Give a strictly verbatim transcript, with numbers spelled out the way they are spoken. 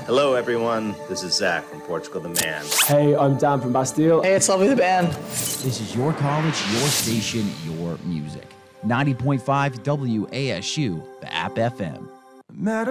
Hello, everyone. This is Zach from Portugal the Man. Hey, I'm Dan from Bastille. Hey, it's Lovely the Band. This is your college, your station, your music. ninety point five W A S U, the App F M.